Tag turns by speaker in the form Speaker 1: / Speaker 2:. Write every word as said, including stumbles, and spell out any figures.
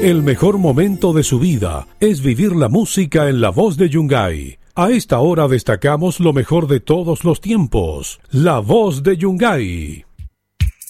Speaker 1: El mejor momento de su vida es vivir la música en La Voz de Yungay. A esta hora destacamos lo mejor de todos los tiempos. La Voz de Yungay.